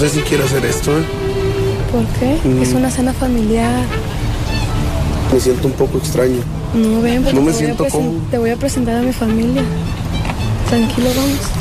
sé si quiero hacer esto, ¿eh? ¿Por qué? Es una cena familiar. Me siento un poco extraño. No, ven, porque No me siento cómodo. te voy a presentar a mi familia. Tranquilo, vamos.